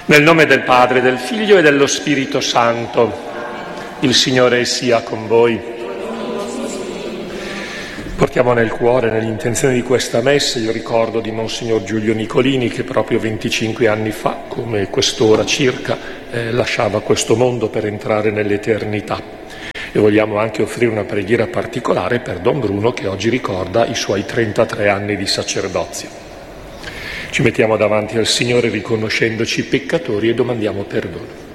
Nel nome del Padre, del Figlio e dello Spirito Santo, il Signore sia con voi. Portiamo nel cuore, nell'intenzione di questa messa, il ricordo di Monsignor Giulio Nicolini, che proprio 25 anni fa, come quest'ora circa, lasciava questo mondo per entrare nell'eternità. E vogliamo anche offrire una preghiera particolare per Don Bruno, che oggi ricorda i suoi 33 anni di sacerdozio. Ci mettiamo davanti al Signore riconoscendoci peccatori e domandiamo perdono.